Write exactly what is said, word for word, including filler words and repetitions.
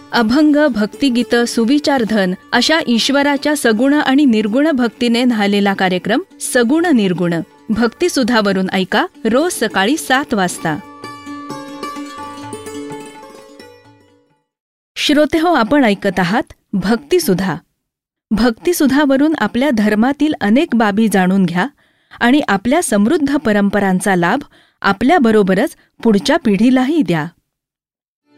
अभंग, भक्तिगीत, सुविचारधन अशा ईश्वराच्या सगुण आणि निर्गुण भक्तीने न्हालेला कार्यक्रम सगुण निर्गुण भक्तिसुधावरून ऐका रोज सकाळी सात वाजता. श्रोतेहो, आपण ऐकत आहात भक्तिसुधा. भक्तिसुधावरून आपल्या धर्मातील अनेक बाबी जाणून घ्या आणि आपल्या समृद्ध परंपरांचा लाभ आपल्याबरोबरच पुढच्या पिढीलाही द्या.